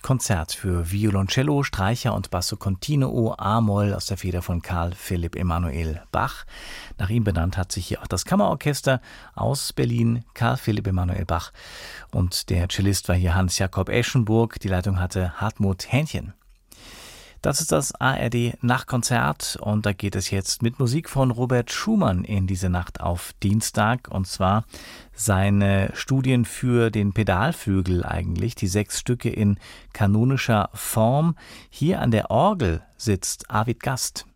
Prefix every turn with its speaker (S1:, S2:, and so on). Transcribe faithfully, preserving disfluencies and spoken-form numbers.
S1: Konzert für Violoncello, Streicher und Basso Continuo A-Moll aus der Feder von Karl Philipp Emanuel Bach. Nach ihm benannt hat sich hier auch das Kammerorchester aus Berlin, Karl Philipp Emanuel Bach. Und der Cellist war hier Hans-Jakob Eschenburg. Die Leitung hatte Hartmut Hähnchen. Das ist das A R D Nachtkonzert und da geht es jetzt mit Musik von Robert Schumann in diese Nacht auf Dienstag, und zwar seine Studien für den Pedalflügel eigentlich, die sechs Stücke in kanonischer Form. Hier an der Orgel sitzt Arvid Gast.